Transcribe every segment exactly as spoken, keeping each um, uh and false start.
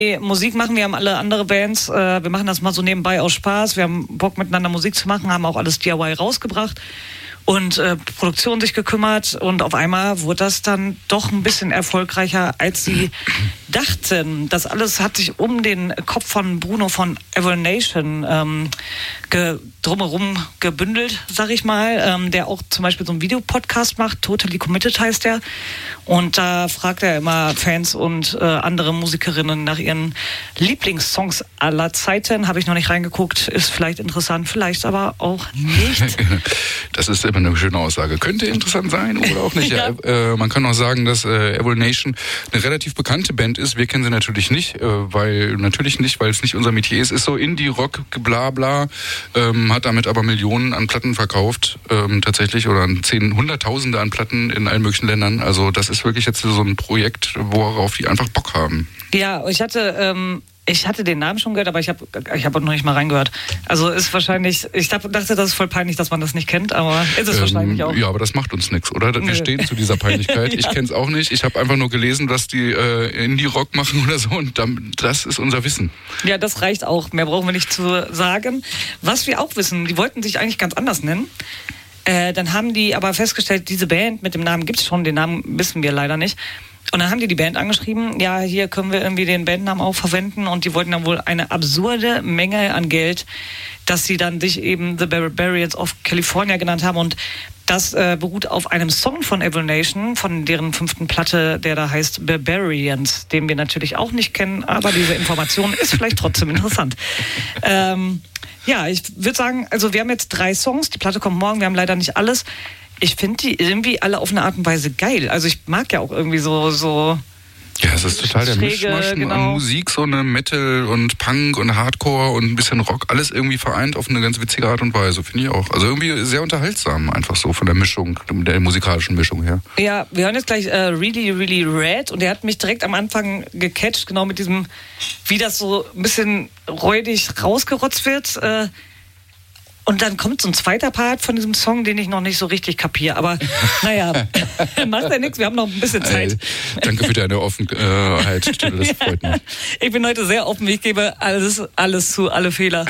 Musik machen, wir haben alle andere Bands, äh, wir machen das mal so nebenbei aus Spaß, wir haben Bock miteinander Musik zu machen, haben auch alles D I Y rausgebracht und äh, Produktion sich gekümmert und auf einmal wurde das dann doch ein bisschen erfolgreicher, als sie dachten. Das alles hat sich um den Kopf von Bruno von Evil Nation ähm, ge- drumherum gebündelt, sag ich mal, ähm, der auch zum Beispiel so einen Videopodcast macht, Totally Committed heißt der, und da fragt er immer Fans und äh, andere Musikerinnen nach ihren Lieblingssongs aller Zeiten. Habe ich noch nicht reingeguckt, ist vielleicht interessant, vielleicht aber auch nicht. Das ist immer eine schöne Aussage. Könnte interessant sein oder auch nicht. ja. Ja, äh, man kann auch sagen, dass äh, Evil Nation eine relativ bekannte Band ist. Wir kennen sie natürlich nicht, äh, weil natürlich nicht, weil es nicht unser Metier ist. Ist so Indie-Rock, bla bla, ähm, hat damit aber Millionen an Platten verkauft, ähm, tatsächlich, oder zehn, Hunderttausende an Platten in allen möglichen Ländern. Also das ist wirklich jetzt so ein Projekt, worauf die einfach Bock haben. Ja, ich hatte... Ähm Ich hatte den Namen schon gehört, aber ich habe ich hab noch nicht mal reingehört. Also ist wahrscheinlich, ich dachte, das ist voll peinlich, dass man das nicht kennt, aber ist es ähm, wahrscheinlich auch. Ja, aber das macht uns nichts, oder? Wir Nö. stehen zu dieser Peinlichkeit. ja. Ich kenne es auch nicht. Ich habe einfach nur gelesen, dass die äh, Indie-Rock machen oder so, und dann, das ist unser Wissen. Ja, das reicht auch. Mehr brauchen wir nicht zu sagen. Was wir auch wissen, die wollten sich eigentlich ganz anders nennen. Äh, dann haben die aber festgestellt, diese Band mit dem Namen gibt es schon, den Namen wissen wir leider nicht. Und dann haben die die Band angeschrieben, ja, hier können wir irgendwie den Bandnamen auch verwenden, und die wollten dann wohl eine absurde Menge an Geld, dass sie dann sich eben The Barbarians of California genannt haben, und das äh, beruht auf einem Song von Evil Nation, von deren fünften Platte, der da heißt Barbarians, den wir natürlich auch nicht kennen, aber diese Information ist vielleicht trotzdem interessant. Ähm, ja, ich würde sagen, also wir haben jetzt drei Songs, die Platte kommt morgen, wir haben leider nicht alles. Ich finde die irgendwie alle auf eine Art und Weise geil. Also ich mag ja auch irgendwie so... so ja, es ist total der Schräge, Mischmasch genau. an Musik, so eine Metal und Punk und Hardcore und ein bisschen Rock, alles irgendwie vereint auf eine ganz witzige Art und Weise, finde ich auch. Also irgendwie sehr unterhaltsam, einfach so von der Mischung, der musikalischen Mischung her. Ja, wir hören jetzt gleich äh, Really, Really Red, und der hat mich direkt am Anfang gecatcht, genau mit diesem, wie das so ein bisschen räudig rausgerotzt wird, äh, und dann kommt so ein zweiter Part von diesem Song, den ich noch nicht so richtig kapiere. Aber naja, macht ja nichts, wir haben noch ein bisschen Zeit. Hey, danke für deine Offenheit, das freut mich. Ich bin heute sehr offen, ich gebe alles, alles zu, alle Fehler.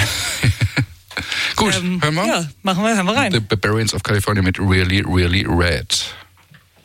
Gut, ähm, hören wir? Ja, machen wir, hören wir rein. The Barbarians of California mit Really, Really Red.